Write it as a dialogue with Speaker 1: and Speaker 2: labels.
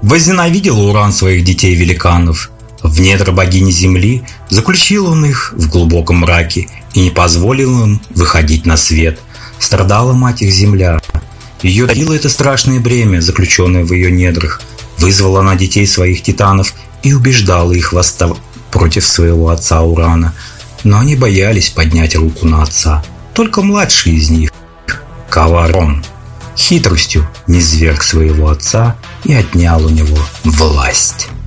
Speaker 1: Возненавидел Уран своих детей-великанов. В недра богини Земли заключил он их в глубоком мраке и не позволил им выходить на свет. Страдала мать их Земля. Ее давило это страшное бремя, заключенное в ее недрах. Вызвала она детей своих титанов и убеждала их восставать против своего отца Урана. Но они боялись поднять руку на отца. Только младший из них, Каварон, хитростью низверг своего отца и отнял у него власть.